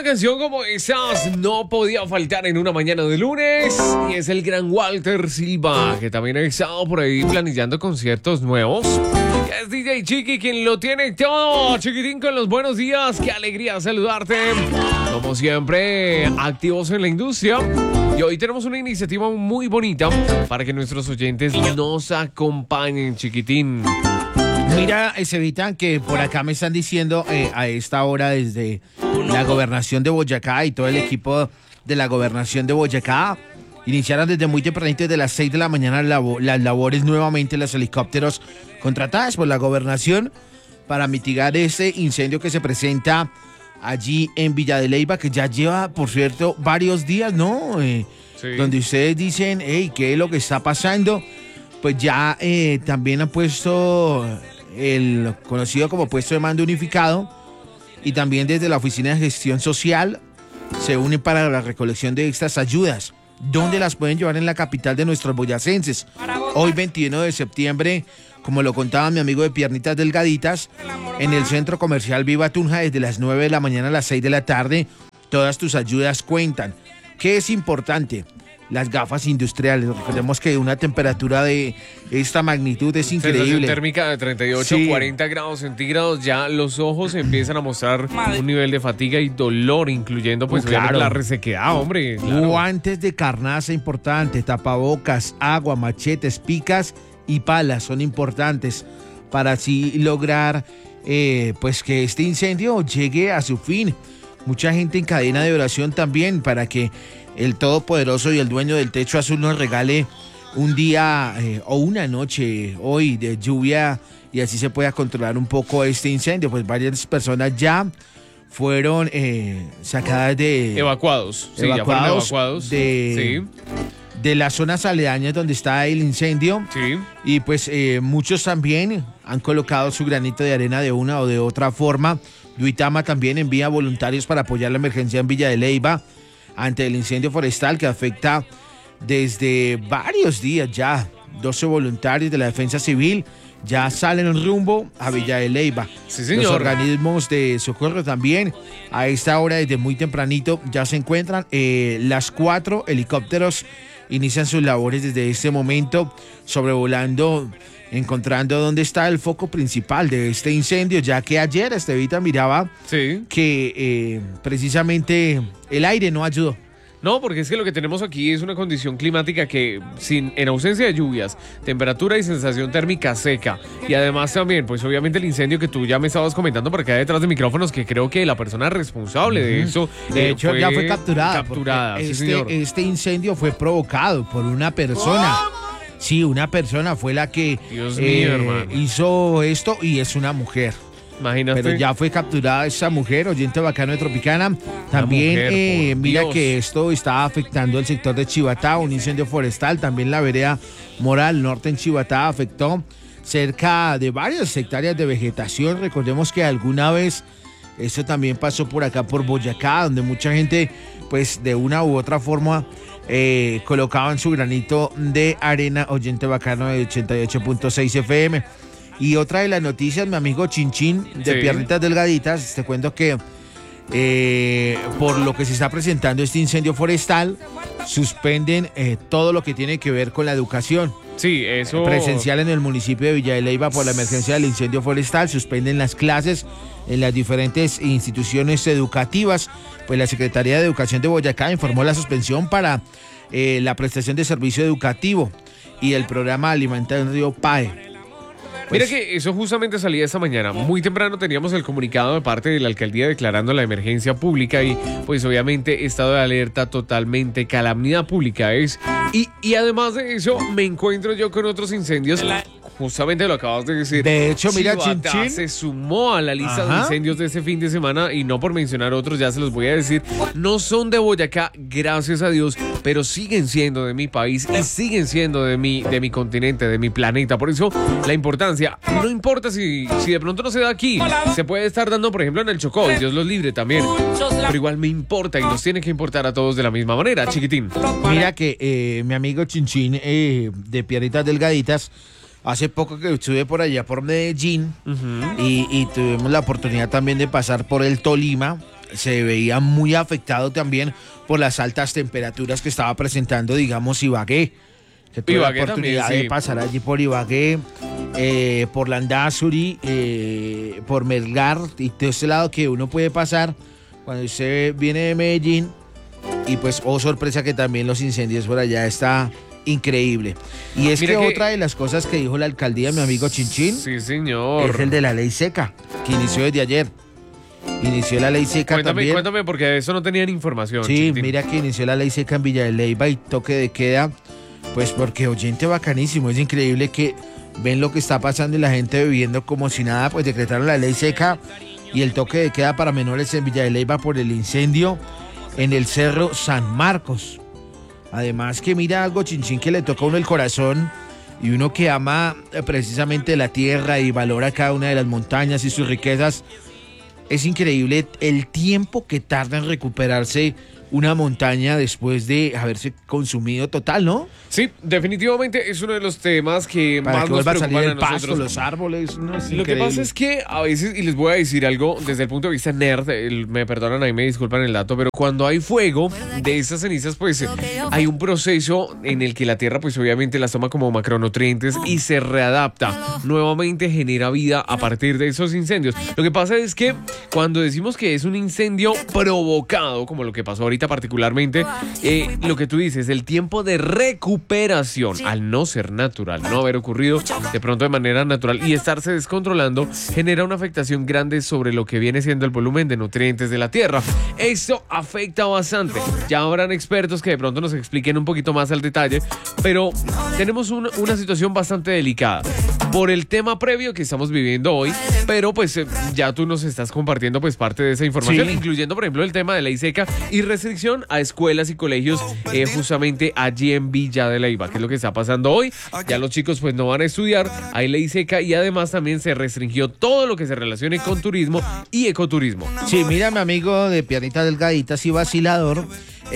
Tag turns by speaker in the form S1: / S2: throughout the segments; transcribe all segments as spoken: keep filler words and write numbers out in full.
S1: canción como esas no podía faltar en una mañana de lunes y es el gran Walter Silva, que también ha estado por ahí planillando conciertos nuevos. Es D J Chiqui quien lo tiene todo. Chiquitín, con los buenos días, qué alegría saludarte. Como siempre, activos en la industria. Y hoy tenemos una iniciativa muy bonita para que nuestros oyentes nos acompañen, Chiquitín.
S2: Mira, Estevita, que por acá me están diciendo eh, a esta hora desde la gobernación de Boyacá y todo el equipo de la gobernación de Boyacá iniciaron desde muy tempranito, desde las seis de la mañana, labo- las labores nuevamente, los helicópteros contratados por la gobernación para mitigar ese incendio que se presenta allí en Villa de Leyva, que ya lleva, por cierto, varios días, ¿no? Eh,
S1: Sí.
S2: Donde ustedes dicen, hey, ¿qué es lo que está pasando? Pues ya eh, también han puesto el conocido como puesto de mando unificado y también desde la Oficina de Gestión Social se unen para la recolección de estas ayudas. ¿Dónde las pueden llevar? En la capital de nuestros boyacenses. Hoy veintiuno de septiembre, como lo contaba mi amigo de Piernitas Delgaditas, en el Centro Comercial Viva Tunja desde las nueve de la mañana a las seis de la tarde, todas tus ayudas cuentan. ¿Qué es importante? Las gafas industriales. Recordemos que una temperatura de esta magnitud es
S1: Sensación
S2: increíble.
S1: térmica de treinta y ocho,
S2: Sí.
S1: cuarenta grados centígrados, ya los ojos empiezan a mostrar un nivel de fatiga y dolor, incluyendo pues
S2: Uh, claro.
S1: obviamente la resequedad, hombre. Claro.
S2: Guantes de carnaza importante, tapabocas, agua, machetes, picas y palas son importantes para así lograr eh, pues que este incendio llegue a su fin. Mucha gente en cadena de oración también para que el Todopoderoso y el dueño del techo azul nos regale un día eh, o una noche hoy de lluvia y así se pueda controlar un poco este incendio. Pues varias personas ya fueron eh, sacadas de
S1: Evacuados. Sí, ya fueron
S2: evacuados
S1: evacuados.
S2: de, de las zonas aledañas donde está el incendio.
S1: Sí, sí.
S2: Y pues eh, muchos también han colocado su granito de arena de una o de otra forma. Duitama también envía voluntarios para apoyar la emergencia en Villa de Leyva ante el incendio forestal que afecta desde varios días ya. doce voluntarios de la Defensa Civil ya salen en rumbo a Villa de Leyva.
S1: Sí, señor.
S2: Los organismos de socorro también a esta hora desde muy tempranito ya se encuentran. Eh, las cuatro helicópteros inician sus labores desde este momento sobrevolando, encontrando dónde está el foco principal de este incendio, ya que ayer Estevita miraba
S1: Sí.
S2: que eh, precisamente el aire no ayudó.
S1: No, porque es que lo que tenemos aquí es una condición climática que, sin, en ausencia de lluvias, temperatura y sensación térmica seca, y además también, pues obviamente el incendio que tú ya me estabas comentando por acá detrás de micrófonos, que creo que la persona responsable de eso...
S2: De
S1: eh,
S2: hecho, ya fue capturada.
S1: Capturada,
S2: porque
S1: sí, señor.
S2: este, este incendio fue provocado por una persona. Sí, una persona fue la que
S1: Dios mío, hermano.
S2: hizo esto y es una mujer.
S1: Imagínate.
S2: Pero ya fue capturada esa mujer, oyente bacano de Tropicana. También
S1: mujer,
S2: eh,
S1: por
S2: mira
S1: Dios.
S2: que esto está afectando el sector de Chivatá, un incendio forestal. También la vereda Moral Norte en Chivatá afectó cerca de varias hectáreas de vegetación. Recordemos que alguna vez esto también pasó por acá, por Boyacá, donde mucha gente, pues de una u otra forma, eh, colocaban su granito de arena, oyente bacano de ochenta y ocho punto seis F M. Y otra de las noticias, mi amigo Chinchín, de
S1: Sí.
S2: Piernitas Delgaditas, te cuento que eh, por lo que se está presentando este incendio forestal, suspenden eh, todo lo que tiene que ver con la educación
S1: Sí, eso...
S2: presencial en el municipio de Villa de Leyva por la emergencia del incendio forestal. Suspenden las clases en las diferentes instituciones educativas. Pues la Secretaría de Educación de Boyacá informó la suspensión para eh, la prestación de servicio educativo y el programa alimentario P A E.
S1: Mira
S2: Pues-
S1: que eso justamente salía esta mañana. Muy temprano teníamos el comunicado de parte de la alcaldía declarando la emergencia pública y pues obviamente estado de alerta totalmente, calamidad pública es. Y, y además de eso me encuentro yo con otros incendios. Justamente lo acabas de decir.
S2: De hecho, mira,
S1: Chivatá
S2: Chinchín
S1: se sumó a la lista de
S2: Ajá.
S1: incendios de ese fin de semana y no por mencionar otros, ya se los voy a decir. No son de Boyacá, gracias a Dios, pero siguen siendo de mi país y siguen siendo de mi, de mi continente, de mi planeta. Por eso la importancia, no importa si, si de pronto no se da aquí, se puede estar dando, por ejemplo, en el Chocó, y Dios los libre también. Pero igual me importa y nos tiene que importar a todos de la misma manera, chiquitín.
S2: Mira que eh, mi amigo Chinchín eh, de Piernitas Delgaditas, hace poco que estuve por allá por Medellín
S1: Ujú.
S2: y, y tuvimos la oportunidad también de pasar por el Tolima se veía muy afectado también por las altas temperaturas que estaba presentando, digamos, Ibagué. Que tuve
S1: Ibagué
S2: la oportunidad
S1: también, sí.
S2: de pasar allí por Ibagué, eh, por Landazuri, eh, por Melgar y todo este lado que uno puede pasar cuando usted viene de Medellín. Y pues, oh sorpresa, que también los incendios por allá está increíble. Y es que,
S1: Mira que-
S2: otra de las cosas que dijo la alcaldía, mi amigo Chinchín,
S1: Sí, señor.
S2: es el de la ley seca, que inició desde ayer. Inició la ley seca
S1: Cuéntame,
S2: también.
S1: cuéntame, porque de eso no tenían información.
S2: Sí,
S1: Chiquitín.
S2: mira que inició la ley seca en Villa de Leyva y toque de queda. Pues porque oyente bacanísimo, es increíble que ven lo que está pasando y la gente viviendo como si nada, pues decretaron la ley seca y el toque de queda para menores en Villa de Leyva por el incendio en el Cerro San Marcos. Además que mira algo, Chinchín, que le toca a uno el corazón y uno que ama eh, precisamente la tierra y valora cada una de las montañas y sus riquezas. Es increíble el tiempo que tarda en recuperarse una montaña después de haberse consumido total, ¿no?
S1: Sí, definitivamente es uno de los temas que
S2: Para
S1: más
S2: que
S1: nos
S2: vuelva a salir
S1: preocupan a
S2: el pasto,
S1: nosotros.
S2: los árboles. No, es
S1: Lo que
S2: increíble.
S1: pasa es que a veces, y les voy a decir algo desde el punto de vista nerd, el- me perdonan ahí, me disculpan el dato, pero cuando hay fuego de estas cenizas, pues eh, hay un proceso en el que la tierra, pues obviamente las toma como macronutrientes y se readapta. Nuevamente genera vida a partir de esos incendios. Lo que pasa es que cuando decimos que es un incendio provocado, como lo que pasó ahorita particularmente, eh, lo que tú dices, el tiempo de recuperación, al no ser natural, no haber ocurrido de pronto de manera natural y estarse descontrolando, genera una afectación grande sobre lo que viene siendo el volumen de nutrientes de la tierra. Esto afecta bastante. Ya habrán expertos que de pronto nos expliquen un poquito más al detalle, pero tenemos un- una situación bastante delicada por el tema previo que estamos viviendo hoy, pero pues eh, ya tú nos estás compartiendo pues parte de esa información,
S2: Sí.
S1: incluyendo por ejemplo el tema de ley seca y restricción a escuelas y colegios eh, justamente allí en Villa de Leyva, que es lo que está pasando hoy. Ya los chicos pues no van a estudiar, hay ley seca y además también se restringió todo lo que se relacione con turismo y ecoturismo.
S2: Sí, mira, mi amigo de piernitas delgaditas y vacilador,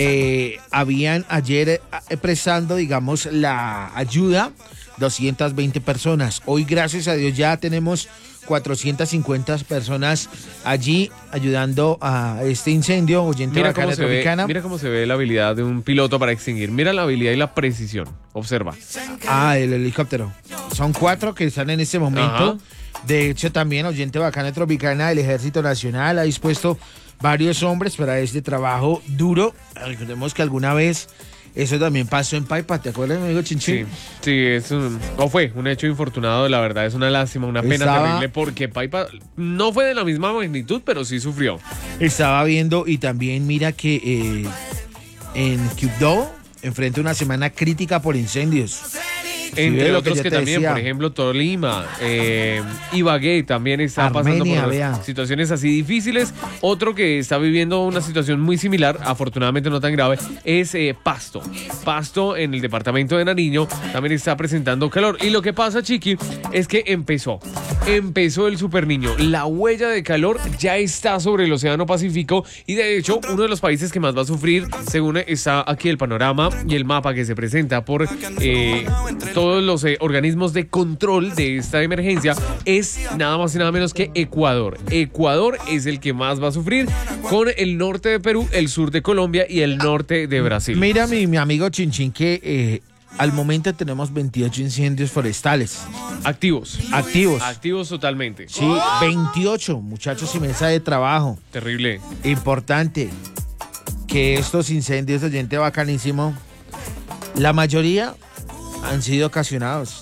S2: eh, habían ayer eh, prestando, digamos, la ayuda doscientas veinte personas. Hoy, gracias a Dios, ya tenemos cuatrocientas cincuenta personas allí ayudando a este incendio. Oyente
S1: Mira
S2: bacana
S1: cómo, se ve,
S2: tropicana.
S1: mira cómo se ve la habilidad de un piloto para extinguir. Mira la habilidad y la precisión. Observa.
S2: Ah, el helicóptero. Son cuatro que están en este momento.
S1: Ajá.
S2: De hecho, también oyente bacana tropicana del Ejército Nacional ha dispuesto varios hombres para este trabajo duro. Recordemos que alguna vez eso también pasó en Paipa, ¿te acuerdas, mi amigo
S1: Sí,
S2: Chinchín?
S1: sí, es un, o fue un hecho infortunado, la verdad es una lástima, una pena
S2: Estaba-
S1: terrible porque Paipa no fue de la misma magnitud, pero sí sufrió.
S2: Estaba viendo y también mira que eh, en Quibdó enfrenta una semana crítica por incendios.
S1: Entre
S2: ve lo que
S1: otros
S2: yo
S1: que
S2: te
S1: también,
S2: decía.
S1: por ejemplo, Tolima, eh, Ibagué también está
S2: Armenia,
S1: pasando por
S2: vea.
S1: situaciones así difíciles. Otro que está viviendo una situación muy similar, afortunadamente no tan grave, es eh, Pasto. Pasto en el departamento de Nariño también está presentando calor. Y lo que pasa, Chiqui, es que empezó. Empezó el Super Niño. La huella de calor ya está sobre el Océano Pacífico y de hecho uno de los países que más va a sufrir, según está aquí el panorama y el mapa que se presenta por eh, todos los eh, organismos de control de esta emergencia, es nada más y nada menos que Ecuador. Ecuador es el que más va a sufrir, con el norte de Perú, el sur de Colombia y el norte de Brasil.
S2: Mira, mi, mi amigo Chinchín, que eh, al momento tenemos veintiocho incendios forestales
S1: Activos.
S2: activos.
S1: Activos totalmente.
S2: Sí, veintiocho, muchachos, y mesa de trabajo.
S1: Terrible.
S2: Importante que estos incendios, oyente bacanísimo, la mayoría han sido ocasionados.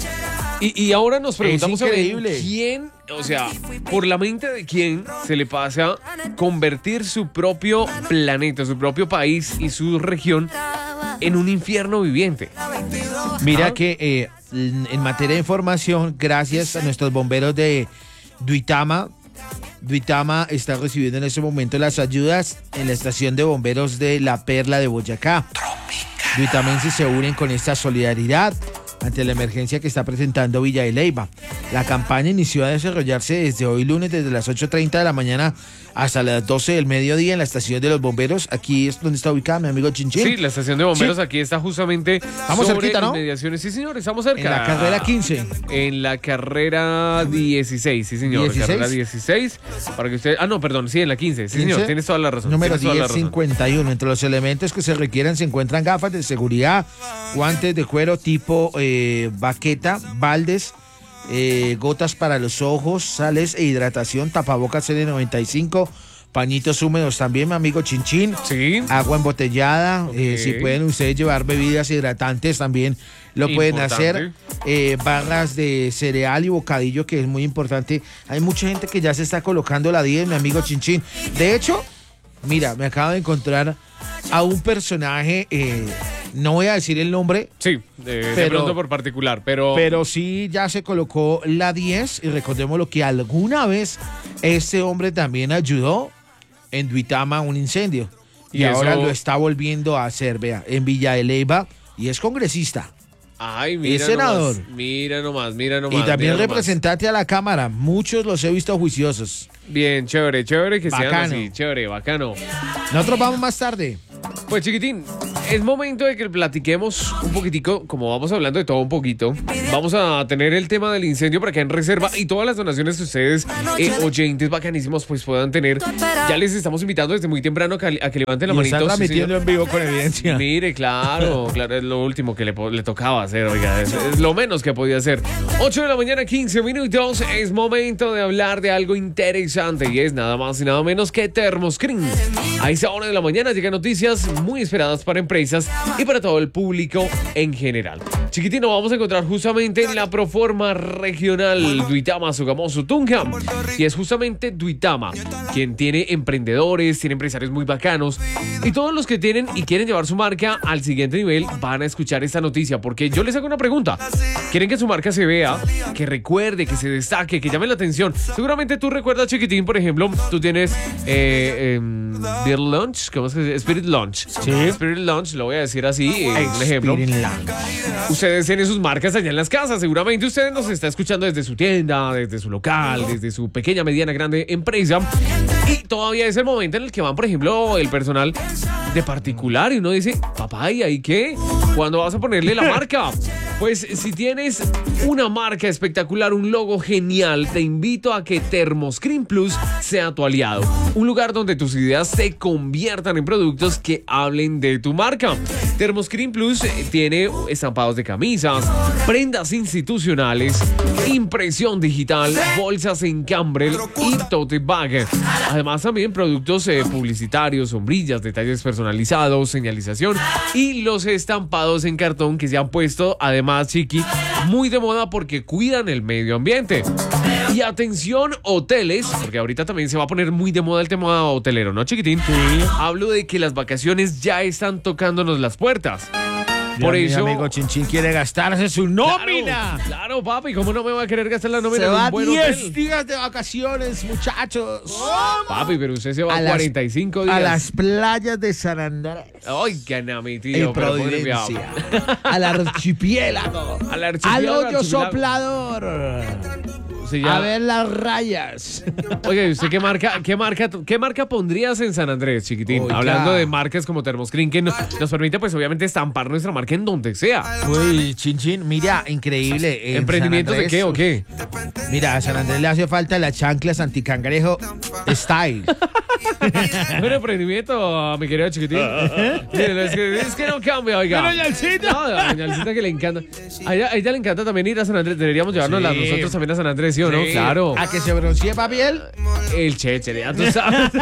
S1: Y, y ahora nos preguntamos a ver,
S2: increíble.
S1: quién, o sea, por la mente de quién se le pasa convertir su propio planeta, su propio país y su región en un infierno viviente.
S2: Mira
S1: Ah.
S2: que eh, en en materia de información, gracias a nuestros bomberos de Duitama, Duitama está recibiendo en este momento las ayudas en la estación de bomberos de La Perla de Boyacá. Duitamenses se unen con esta solidaridad ante la emergencia que está presentando Villa de Leyva. La campaña inició a desarrollarse desde hoy lunes, desde las ocho y treinta de la mañana hasta las doce del mediodía en la estación de los bomberos. Aquí es donde está ubicada mi amigo Chinchín.
S1: Sí, la estación de bomberos sí. Aquí está justamente
S2: estamos
S1: sobre
S2: cerquita, ¿no?
S1: inmediaciones. Sí, señor, estamos cerca.
S2: En la carrera quince.
S1: En la carrera dieciséis, sí, señor. ¿dieciséis? Carrera dieciséis. Para que usted... Ah, no, perdón, sí, en la quince. Sí, ¿quince? Señor, tienes toda la razón.
S2: Número diez cincuenta y uno. Entre los elementos que se requieren se encuentran gafas de seguridad, guantes de cuero tipo eh, baqueta, baldes, eh, gotas para los ojos, sales e hidratación, tapabocas N noventa y cinco, pañitos húmedos también, mi amigo Chinchín.
S1: Sí.
S2: Agua embotellada.
S1: Okay.
S2: Eh, si pueden ustedes llevar bebidas hidratantes también lo pueden
S1: importante.
S2: hacer. Eh, barras de cereal y bocadillo, que es muy importante. Hay mucha gente que ya se está colocando la diez, mi amigo Chinchín. De hecho, mira, me acabo de encontrar a un personaje, eh, no voy a decir el nombre.
S1: Sí, de, pero, de pronto por particular, pero...
S2: Pero sí ya se colocó la diez y recordémoslo que alguna vez este hombre también ayudó en Duitama un incendio. Y, y ahora eso... lo está volviendo a hacer, vea, en Villa de Leyva, y es congresista.
S1: Ay, mira
S2: es senador.
S1: Nomás, mira nomás, mira nomás.
S2: Y también
S1: mira
S2: representante
S1: nomás.
S2: a la Cámara. Muchos los he visto juiciosos.
S1: Bien, chévere, chévere que
S2: bacano.
S1: sean así, chévere, bacano.
S2: Nosotros vamos más tarde.
S1: Pues chiquitín, es momento de que platiquemos un poquitico, como vamos hablando de todo un poquito. Vamos a tener el tema del incendio para que en reserva y todas las donaciones que ustedes, eh, oyentes bacanísimos, pues puedan tener. Ya les estamos invitando desde muy temprano a que, a que levanten la
S2: y
S1: manito.
S2: Están transmitiendo
S1: sí,
S2: en vivo con evidencia.
S1: Mire, claro, claro, es lo último que le, le tocaba hacer, oiga, es, es lo menos que podía hacer. ocho de la mañana, quince minutos, es momento de hablar de algo interesante y es nada más y nada menos que Thermoscreen. A esa hora de la mañana llegan noticias muy esperadas para empresas y para todo el público en general. Chiquitino, vamos a encontrar justamente en la Proforma Regional Duitama, Sogamoso, Tunja. Y es justamente Duitama quien tiene emprendedores, tiene empresarios muy bacanos. Y todos los que tienen y quieren llevar su marca al siguiente nivel van a escuchar esta noticia. Porque yo les hago una pregunta. ¿Quieren que su marca se vea, que recuerde, que se destaque, que llame la atención? Seguramente tú recuerdas, chiquitín, por ejemplo, tú tienes eh, eh, Beer Lunch, ¿cómo es que se dice? Spirit Lunch.
S2: Sí.
S1: Spirit Lunch, lo voy a decir así, eh, un ejemplo. Ustedes tienen sus marcas allá en las casas. Seguramente ustedes nos está escuchando desde su tienda, desde su local, desde su pequeña, mediana, grande empresa. Y todavía es el momento en el que van, por ejemplo, el personal de particular y uno dice, papá, ¿y ahí qué? ¿Cuándo vas a ponerle la marca? Pues si tienes una marca espectacular, un logo genial, te invito a que Thermoscreen Plus sea tu aliado. Un lugar donde tus ideas se conviertan en productos que hablen de tu marca. Thermoscreen Plus tiene estampados de camisas, prendas institucionales, impresión digital, bolsas en Cambrel y tote bag. Además también productos eh, publicitarios, sombrillas, detalles personalizados, señalización y los estampados en cartón que se han puesto además, chiqui, muy de moda porque cuidan el medio ambiente. Y atención, hoteles, porque ahorita también se va a poner muy de moda el tema hotelero, ¿no, chiquitín? Sí. Hablo de que las vacaciones ya están tocándonos las puertas. Por
S2: ya,
S1: eso,
S2: mi amigo Chinchín quiere gastarse su nómina.
S1: Claro, claro, papi, ¿cómo no me va a querer gastar la nómina?
S2: Se
S1: en
S2: va
S1: un buen
S2: diez
S1: hotel?
S2: días de vacaciones, muchachos.
S1: Oh, papi, pero usted se va a cuarenta y cinco días.
S2: A las playas de San Andrés.
S1: Ay, gana mi tío.
S2: En Providencia. Al archipiélago.
S1: Al archipiélago.
S2: Al hoyo soplador. Sí, a ver las rayas.
S1: Oye, ¿usted qué marca, qué marca, qué marca pondrías en San Andrés, chiquitín? Oiga. Hablando de marcas como Thermoscreen, que no, nos permite, pues, obviamente, estampar nuestra marca en donde sea.
S2: Uy, Chinchín, mira, increíble.
S1: ¿Emprendimientos de qué o qué?
S2: Mira, a San Andrés le hace falta las chanclas anticangrejo style.
S1: Buen emprendimiento, mi querido chiquitín. Es que, es que no cambia, oiga.
S2: Pero Yalcita.
S1: No, a Yalcita que le encanta. A ella, a ella le encanta también ir a San Andrés. Deberíamos llevarnos sí. nosotros también a San Andrés, ¿sí o no?
S2: Sí.
S1: Claro.
S2: A que se broncee, papi, él.
S1: El cheche, ya tú sabes.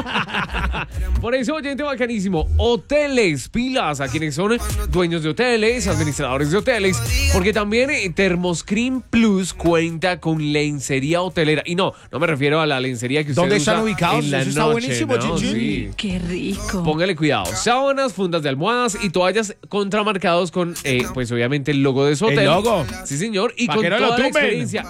S1: Por eso, oyente bacanísimo, hoteles, pilas a quienes son dueños de hoteles, administradores de hoteles, porque también eh, Thermoscreen Plus cuenta con lencería hotelera. Y no, no me refiero a la lencería que usted
S2: ¿Dónde
S1: usa
S2: están ubicados?
S1: en la
S2: Eso
S1: noche,
S2: está buenísimo,
S1: ¿no?
S2: Chinchín.
S1: Sí.
S3: Qué rico.
S1: Póngale cuidado. Sábanas, fundas de almohadas y toallas contramarcados con, eh, pues obviamente, el logo de su hotel.
S2: El logo.
S1: Sí, señor. Y
S2: Pa'
S1: con
S2: que no
S1: toda
S2: lo
S1: la
S2: tumben.
S1: experiencia.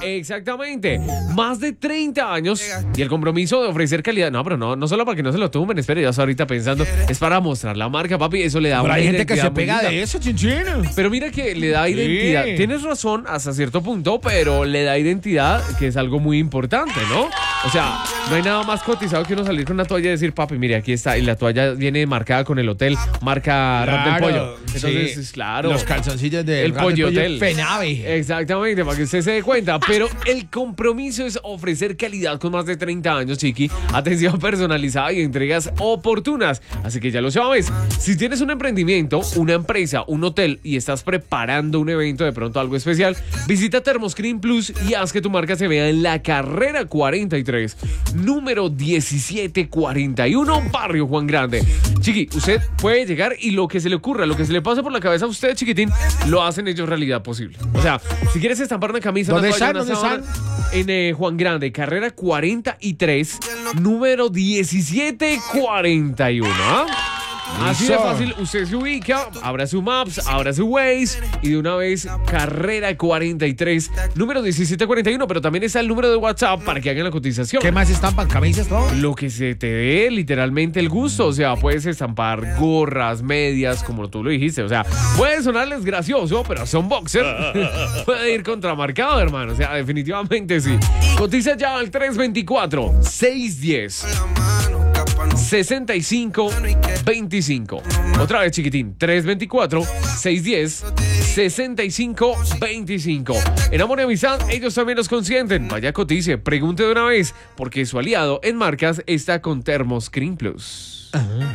S1: Exactamente. Más de treinta años y el compromiso de ofrecer calidad. No, pero no, no solo para que no se lo tumben. Espere, ya ahorita pensando, es para mostrar la marca, papi, eso le da
S2: Pero
S1: una
S2: hay gente que
S1: identidad
S2: se
S1: muy
S2: pega
S1: linda.
S2: de eso, chinchino.
S1: Pero mira que le da identidad.
S2: Sí.
S1: Tienes razón hasta cierto punto, pero le da identidad, que es algo muy importante, ¿no? O sea, no hay nada más cotizado que uno salir con una toalla y decir, papi, mire, aquí está. Y la toalla viene marcada con el hotel, marca Rap del Pollo. Entonces,
S2: sí.
S1: es claro.
S2: Los calzoncillos del
S1: El
S2: Rap del
S1: Pollo
S2: Pollo
S1: Hotel.
S2: Penave.
S1: Exactamente, para que usted se dé cuenta. Pero el compromiso es ofrecer calidad con más de treinta años, chiqui. Atención personalizada y entregas oportunas. Así que ya lo sabes. Si tienes un emprendimiento, una empresa, un hotel y estás preparando un evento, de pronto algo especial, visita Thermoscreen Plus y haz que tu marca se vea en la carrera cuarenta y tres, número diecisiete cuarenta y uno, Barrio Juan Grande. Chiqui, usted puede llegar y lo que se le ocurra, lo que se le pase por la cabeza a usted, chiquitín, lo hacen ellos realidad posible. O sea, si quieres estampar una camisa, una
S2: ¿Dónde
S1: toalla,
S2: están?
S1: una
S2: ¿Dónde
S1: sábana, en eh, Juan Grande, carrera cuarenta y tres, número diecisiete cuarenta y uno. ¿Ah? Así de
S2: Listo.
S1: fácil, usted se ubica, abra su Maps, abra su Waze y de una vez carrera cuarenta y tres, número diecisiete cuarenta y uno, pero también está el número de WhatsApp para que hagan la cotización.
S2: ¿Qué más estampan? ¿Camisas, todo?
S1: Lo que se te dé literalmente el gusto, o sea, puedes estampar gorras, medias, como tú lo dijiste, o sea, puede sonarles gracioso, pero son boxer, puede ir contramarcado, hermano, o sea, definitivamente sí. Cotiza ya al tres veinticuatro, seiscientos diez, sesenta y cinco veinticinco. Otra vez, chiquitín, tres veinticuatro, seiscientos diez, sesenta y cinco veinticinco. En Amor y Amistad, ellos también los consienten. Vaya, cotice, pregunte de una vez, porque su aliado en marcas está con Thermoscreen Plus.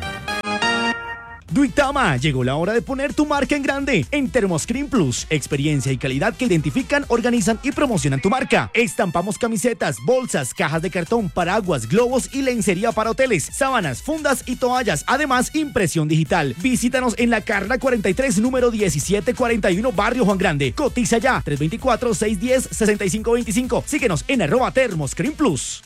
S3: Duitama, llegó la hora de poner tu marca en grande en Thermoscreen Plus. Experiencia y calidad que identifican, organizan y promocionan tu marca. Estampamos camisetas, bolsas, cajas de cartón, paraguas, globos y lencería para hoteles, sábanas, fundas y toallas. Además, impresión digital. Visítanos en la Carla cuarenta y tres, número diecisiete cuarenta y uno, Barrio Juan Grande. Cotiza ya, tres veinticuatro, seiscientos diez, sesenta y cinco veinticinco. Síguenos en arroba Thermoscreen Plus.